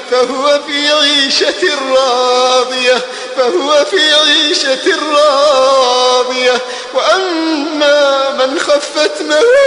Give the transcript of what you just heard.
فهو في عيشة راضية فهو في عيشة راضية. وأما من خفت موازينه